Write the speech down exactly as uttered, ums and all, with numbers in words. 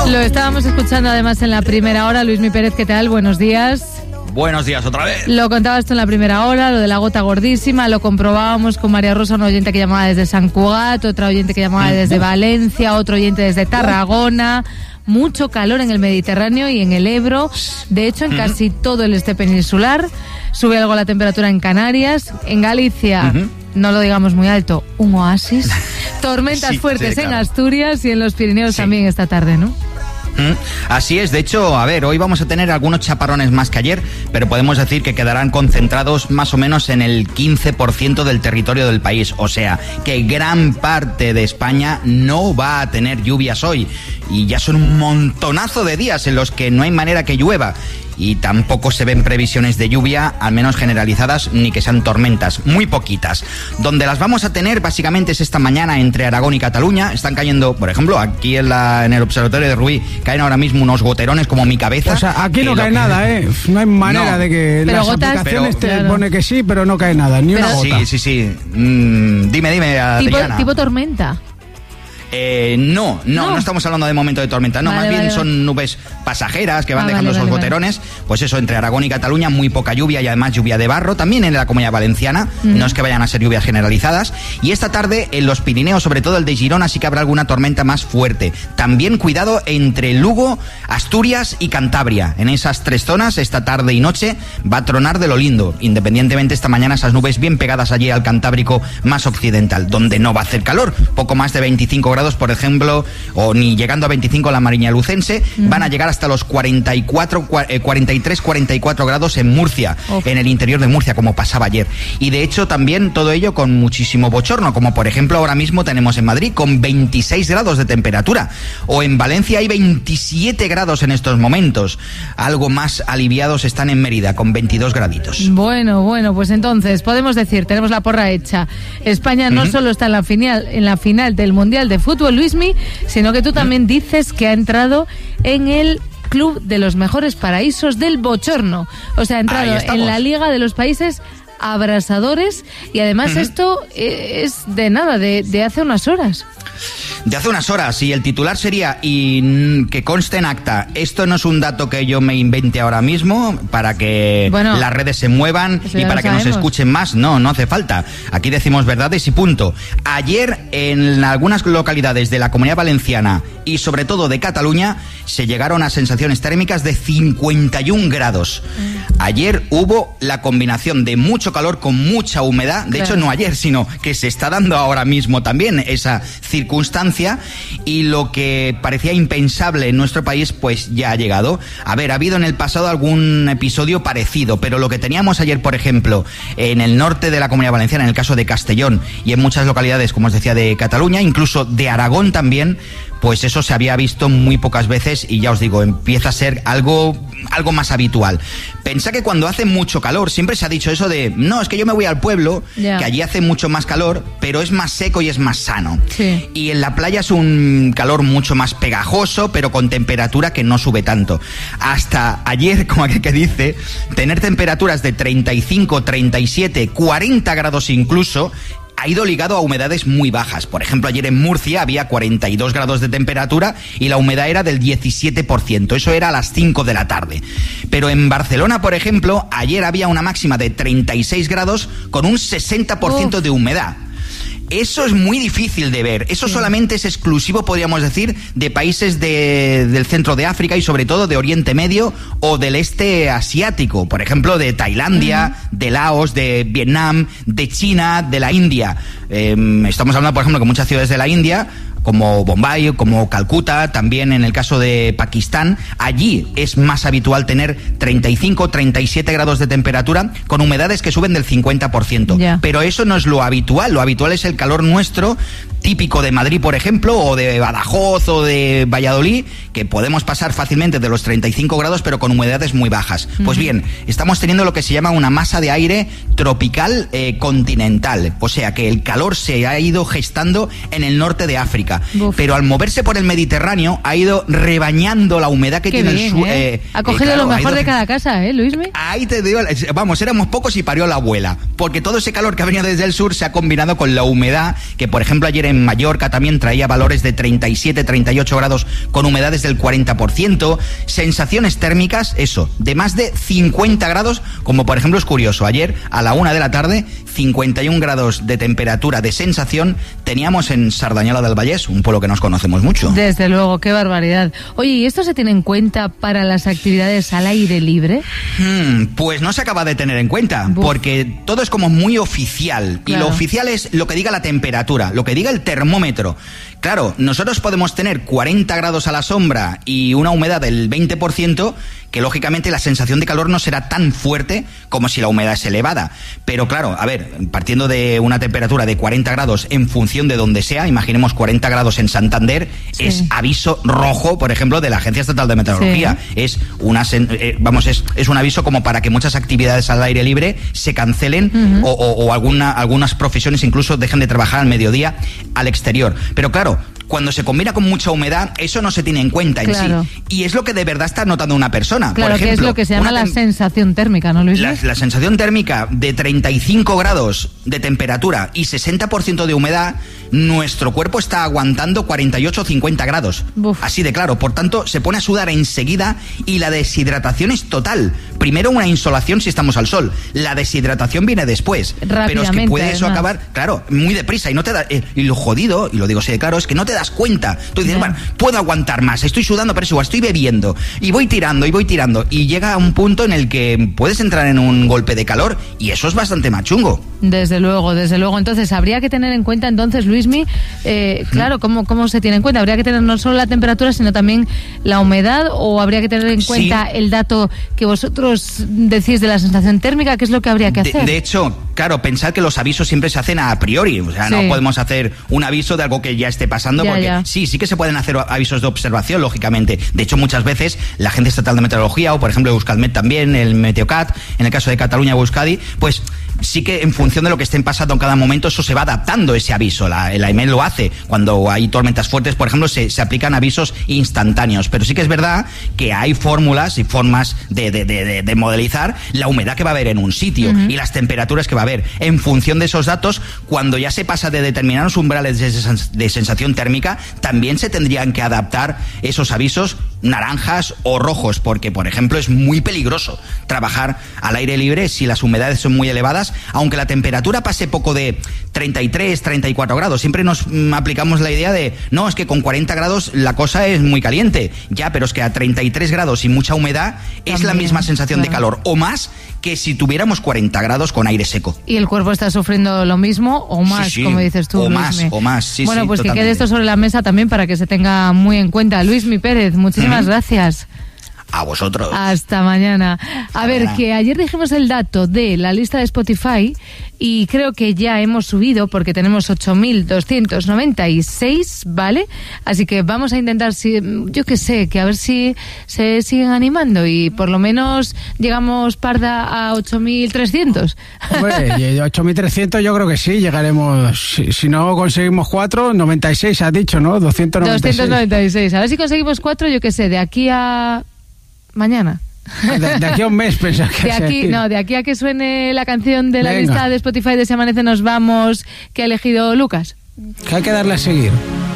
Lo estábamos escuchando además en la primera hora. Luismi Pérez, ¿qué tal? Buenos días. Buenos días otra vez. Lo contabas tú en la primera hora, lo de la gota gordísima, lo comprobábamos con María Rosa, una oyente que llamaba desde San Cugat, otra oyente que llamaba desde Valencia, otro oyente desde Tarragona. Mucho calor en el Mediterráneo y en el Ebro. De hecho, en casi todo el este peninsular. Sube algo la temperatura en Canarias. En Galicia, uh-huh. no lo digamos muy alto, un oasis. Tormentas sí, fuertes sí, claro. en Asturias y en los Pirineos sí. también esta tarde, ¿no? Así es, de hecho, a ver, hoy vamos a tener algunos chaparrones más que ayer, pero podemos decir que quedarán concentrados más o menos en el quince por ciento del territorio del país, o sea, que gran parte de España no va a tener lluvias hoy, y ya son un montonazo de días en los que no hay manera que llueva. Y tampoco se ven previsiones de lluvia, al menos generalizadas, ni que sean tormentas, muy poquitas. Donde las vamos a tener básicamente es esta mañana entre Aragón y Cataluña. Están cayendo, por ejemplo, aquí en, la, en el Observatorio de Rubí, caen ahora mismo unos goterones como mi cabeza. O sea, aquí no cae que... nada, ¿eh? No hay manera no, de que las gotas, aplicaciones pero, te claro. pone que sí, pero no cae nada, ni pero, una gota. Sí, sí, sí. Mm, dime, dime, tipo, tipo tormenta. Eh, no, no, no, no estamos hablando de momento de tormenta, no, vale, más bien vale, son vale. nubes pasajeras que van ah, dejando vale, esos vale, goterones, vale. Pues eso, entre Aragón y Cataluña, muy poca lluvia y además lluvia de barro, también en la Comunidad Valenciana, mm. no es que vayan a ser lluvias generalizadas, y esta tarde en los Pirineos, sobre todo el de Girona, sí que habrá alguna tormenta más fuerte. También cuidado entre Lugo, Asturias y Cantabria, en esas tres zonas, esta tarde y noche, va a tronar de lo lindo, independientemente esta mañana esas nubes bien pegadas allí al Cantábrico más occidental, donde no va a hacer calor, poco más de veinticinco grados, por ejemplo, o ni llegando a veinticinco la Mariña Lucense, mm. van a llegar hasta los cuarenta y cuatro, cuarenta y tres, cuarenta y cuatro grados en Murcia, oh. en el interior de Murcia, como pasaba ayer. Y de hecho también todo ello con muchísimo bochorno, como por ejemplo ahora mismo tenemos en Madrid con veintiséis grados de temperatura, o en Valencia hay veintisiete grados en estos momentos. Algo más aliviados están en Mérida con veintidós graditos. Bueno, bueno, pues entonces podemos decir, tenemos la porra hecha. España no uh-huh. solo está en la final, en la final del Mundial de Fútbol, Luismi, sino que tú también dices que ha entrado en el club de los mejores paraísos del bochorno. O sea, ha entrado en la liga de los países abrasadores y además uh-huh. esto es de nada, de, de hace unas horas. De hace unas horas, y el titular sería, y que conste en acta, esto no es un dato que yo me invente ahora mismo para que bueno, las redes se muevan y para que nos escuchen más, no, no hace falta. Aquí decimos verdades y punto. Ayer en algunas localidades de la Comunidad Valenciana y sobre todo de Cataluña se llegaron a sensaciones térmicas de cincuenta y un grados. Ayer hubo la combinación de mucho calor con mucha humedad, de claro. hecho no ayer, sino que se está dando ahora mismo también esa circunstancia, y lo que parecía impensable en nuestro país pues ya ha llegado. A ver, ha habido en el pasado algún episodio parecido, pero lo que teníamos ayer, por ejemplo, en el norte de la Comunidad Valenciana, en el caso de Castellón y en muchas localidades, como os decía, de Cataluña, incluso de Aragón también, pues eso se había visto muy pocas veces y ya os digo, empieza a ser algo, algo más habitual. Pensá que cuando hace mucho calor, siempre se ha dicho eso de, no, es que yo me voy al pueblo, yeah. que allí hace mucho más calor, pero es más seco y es más sano. Sí. Y en la playa es un calor mucho más pegajoso, pero con temperatura que no sube tanto. Hasta ayer, como aquel que dice, tener temperaturas de treinta y cinco, treinta y siete, cuarenta grados incluso, ha ido ligado a humedades muy bajas. Por ejemplo, ayer en Murcia había cuarenta y dos grados de temperatura y la humedad era del diecisiete por ciento. Eso era a las cinco de la tarde. Pero en Barcelona, por ejemplo, ayer había una máxima de treinta y seis grados con un sesenta por ciento Uf. de humedad. Eso es muy difícil de ver. Eso sí. solamente es exclusivo, podríamos decir, de países de, del centro de África y sobre todo de Oriente Medio o del este asiático. Por ejemplo, de Tailandia, uh-huh. de Laos, de Vietnam, de China, de la India. Eh, estamos hablando, por ejemplo, que muchas ciudades de la India, como Bombay, como Calcuta, también en el caso de Pakistán, allí es más habitual tener treinta y cinco, treinta y siete grados de temperatura con humedades que suben del cincuenta por ciento. Yeah. Pero eso no es lo habitual, lo habitual es el calor nuestro, típico de Madrid, por ejemplo, o de Badajoz o de Valladolid, que podemos pasar fácilmente de los treinta y cinco grados, pero con humedades muy bajas. Uh-huh. Pues bien, estamos teniendo lo que se llama una masa de aire tropical eh, continental, o sea que el calor se ha ido gestando en el norte de África. Uf. Pero al moverse por el Mediterráneo ha ido rebañando la humedad que Qué tiene bien, el sur. ¿eh? Eh, ha cogido eh, claro, lo mejor ido... de cada casa, ¿eh, Luismi? Ahí te digo, vamos, éramos pocos y parió la abuela, porque todo ese calor que ha venido desde el sur se ha combinado con la humedad que, por ejemplo, ayer en Mallorca también traía valores de treinta y siete, treinta y ocho grados con humedades del cuarenta por ciento. Sensaciones térmicas, eso, de más de cincuenta grados, como por ejemplo es curioso, ayer a la una de la tarde, cincuenta y un grados de temperatura de sensación teníamos en Sardañola del Vallès, un pueblo que nos conocemos mucho. Desde luego, qué barbaridad. Oye, ¿y esto se tiene en cuenta para las actividades al aire libre? Hmm, pues no se acaba de tener en cuenta, Buf. porque todo es como muy oficial, claro. Y lo oficial es lo que diga la temperatura, lo que diga el termómetro. Claro, nosotros podemos tener cuarenta grados a la sombra y una humedad del veinte por ciento, que lógicamente la sensación de calor no será tan fuerte como si la humedad es elevada. Pero claro, a ver, partiendo de una temperatura de cuarenta grados en función de donde sea, imaginemos cuarenta grados en Santander, sí. es aviso rojo, por ejemplo, de la Agencia Estatal de Meteorología. Sí. Es una eh, vamos, es, es un aviso como para que muchas actividades al aire libre se cancelen uh-huh. o, o, o alguna, algunas profesiones incluso dejen de trabajar al mediodía al exterior. Pero claro, cuando se combina con mucha humedad, eso no se tiene en cuenta en claro. sí. Y es lo que de verdad está notando una persona. Claro, Por ejemplo, que es lo que se llama la sensación térmica, ¿no, Luis? La, la sensación térmica de treinta y cinco grados de temperatura y sesenta por ciento de humedad, nuestro cuerpo está aguantando cuarenta y ocho o cincuenta grados. Uf. Así de claro. Por tanto, se pone a sudar enseguida y la deshidratación es total. Primero una insolación si estamos al sol. La deshidratación viene después. Pero es que puede además. eso acabar, claro, muy deprisa. Y no te da, eh, y lo jodido, y lo digo así de claro, es que no te das cuenta. Tú dices, yeah. bueno, puedo aguantar más, estoy sudando, pero es igual, estoy bebiendo. Y voy tirando, y voy tirando. Y llega a un punto en el que puedes entrar en un golpe de calor. Y eso es bastante más chungo. Desde luego, desde luego. Entonces, habría que tener en cuenta, entonces, Luismi, eh, claro, ¿cómo, ¿cómo se tiene en cuenta? ¿Habría que tener no solo la temperatura, sino también la humedad? ¿O habría que tener en cuenta sí. el dato que vosotros decís de la sensación térmica? ¿Qué es lo que habría que hacer? De, de hecho, claro, pensad que los avisos siempre se hacen a priori. O sea, sí. no podemos hacer un aviso de algo que ya esté pasando, ya, porque ya. sí, sí que se pueden hacer avisos de observación, lógicamente. De hecho, muchas veces la Agencia Estatal de Meteorología, o por ejemplo Euskalmet también, el Meteocat, en el caso de Cataluña o Euskadi, pues sí que en función de lo que estén pasando en cada momento, eso se va adaptando, ese aviso. La, el A E M E lo hace. Cuando hay tormentas fuertes, por ejemplo, se, se aplican avisos instantáneos. Pero sí que es verdad que hay fórmulas y formas de, de, de, de modelizar la humedad que va a haber en un sitio uh-huh. y las temperaturas que va a haber. En función de esos datos, cuando ya se pasa de determinados umbrales de, de sensación térmica, también se tendrían que adaptar esos avisos naranjas o rojos, porque, por ejemplo, es muy peligroso trabajar al aire libre si las humedades son muy elevadas, aunque la temperatura pase poco de treinta y tres, treinta y cuatro grados. Siempre nos mm, aplicamos la idea de, no, es que con cuarenta grados la cosa es muy caliente. Ya, pero es que a treinta y tres grados y mucha humedad también es la misma sensación claro. de calor, o más que si tuviéramos cuarenta grados con aire seco. ¿Y el cuerpo está sufriendo lo mismo o más, sí, sí. como dices tú, O Luismi? más, o más, sí, Bueno, sí, pues totalmente. que quede esto sobre la mesa también para que se tenga muy en cuenta. Luismi Pérez, muchísimas mm. gracias. A vosotros. Hasta mañana. A ver, que ayer dijimos el dato de la lista de Spotify y creo que ya hemos subido porque tenemos ocho mil doscientos noventa y seis, ¿vale? Así que vamos a intentar, si, yo qué sé, que a ver si se siguen animando y por lo menos llegamos, Parda, a ocho mil trescientos. Hombre, ocho mil trescientos yo creo que sí, llegaremos. Si, si no conseguimos cuatro, noventa y seis has dicho, ¿no? doscientos noventa y seis. doscientos noventa y seis. A ver si conseguimos cuatro, yo qué sé, de aquí a mañana. De, de aquí a un mes pensás que de aquí, no, de aquí a que suene la canción de la Venga. lista de Spotify de Se Amanece Nos Vamos que ha elegido Lucas. Que hay que darle a seguir.